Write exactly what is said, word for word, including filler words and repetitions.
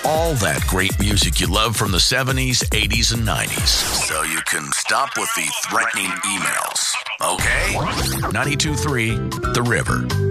all that great music you love from the seventies, eighties, and nineties. So you can stop with the threatening emails. Okay? ninety-two point three The River.